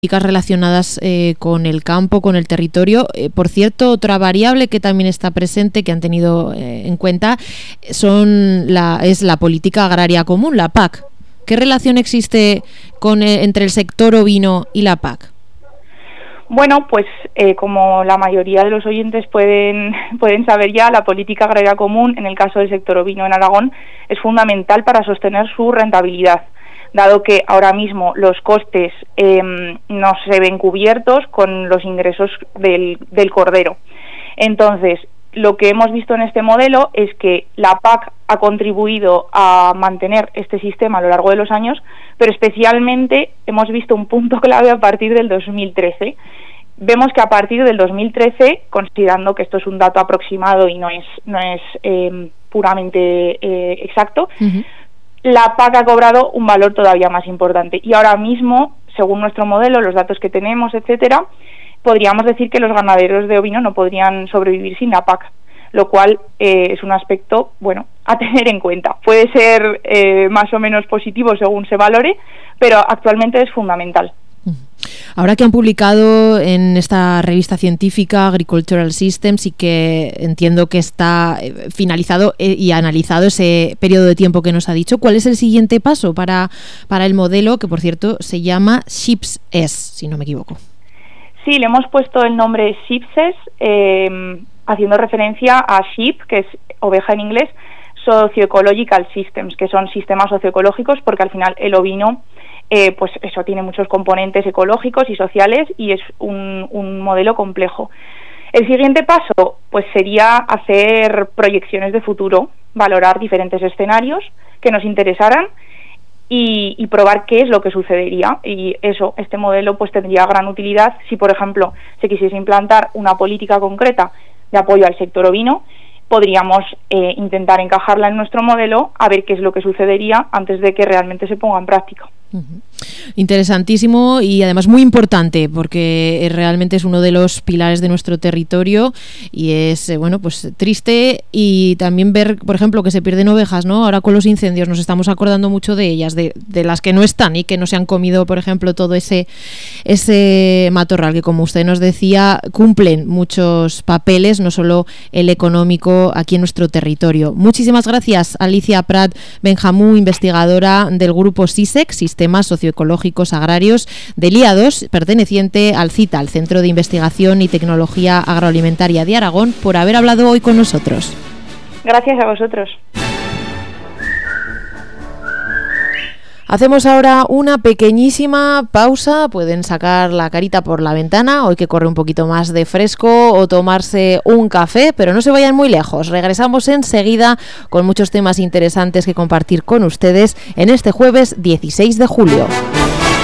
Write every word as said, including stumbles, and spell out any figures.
relacionadas eh, con el campo, con el territorio. Eh, por cierto, otra variable que también está presente, que han tenido eh, en cuenta, son la, es la política agraria común, la P A C. ¿Qué relación existe con eh, entre el sector ovino y la P A C? Bueno, pues eh, como la mayoría de los oyentes pueden, pueden saber ya, la política agraria común, en el caso del sector ovino en Aragón, es fundamental para sostener su rentabilidad, dado que ahora mismo los costes eh, no se ven cubiertos con los ingresos del, del cordero. Entonces, lo que hemos visto en este modelo es que la P A C ha contribuido a mantener este sistema a lo largo de los años, pero especialmente hemos visto un punto clave a partir del dos mil trece. Vemos que a partir del dos mil trece, considerando que esto es un dato aproximado y no es, no es eh, puramente eh, exacto, uh-huh. la P A C ha cobrado un valor todavía más importante. Y ahora mismo, según nuestro modelo, los datos que tenemos, etcétera, podríamos decir que los ganaderos de ovino no podrían sobrevivir sin la P A C, lo cual eh, es un aspecto, bueno, a tener en cuenta. Puede ser eh, más o menos positivo según se valore, pero actualmente es fundamental. Ahora que han publicado en esta revista científica Agricultural Systems y que entiendo que está finalizado y analizado ese periodo de tiempo que nos ha dicho, ¿cuál es el siguiente paso para, para el modelo, que por cierto se llama SHIPS-S, si no me equivoco? Sí, le hemos puesto el nombre SHIPS-S, eh, haciendo referencia a SHIP, que es oveja en inglés, Socioecological Systems, que son sistemas socioecológicos, porque al final el ovino Eh, pues eso tiene muchos componentes ecológicos y sociales y es un, un modelo complejo. El siguiente paso pues sería hacer proyecciones de futuro, valorar diferentes escenarios que nos interesaran y, y probar qué es lo que sucedería, y eso, este modelo pues tendría gran utilidad si, por ejemplo, se quisiese implantar una política concreta de apoyo al sector ovino. Podríamos eh, intentar encajarla en nuestro modelo a ver qué es lo que sucedería antes de que realmente se ponga en práctica. Uh-huh. Interesantísimo y además muy importante, porque realmente es uno de los pilares de nuestro territorio y es eh, bueno pues triste, y también ver, por ejemplo, que se pierden ovejas, ¿no? Ahora con los incendios nos estamos acordando mucho de ellas, de, de las que no están y que no se han comido, por ejemplo, todo ese ese matorral que, como usted nos decía, cumplen muchos papeles, no solo el económico, aquí en nuestro territorio. Muchísimas gracias, Alicia Prat Benjamú, investigadora del grupo SISEC, Sistemas Socioecológicos Agrarios de l'I A dos, perteneciente al CITA, al Centro de Investigación y Tecnología Agroalimentaria de Aragón, por haber hablado hoy con nosotros. Gracias a vosotros. Hacemos ahora una pequeñísima pausa. Pueden sacar la carita por la ventana, hoy que corre un poquito más de fresco, o tomarse un café, pero no se vayan muy lejos. Regresamos enseguida con muchos temas interesantes que compartir con ustedes en este jueves dieciséis de julio.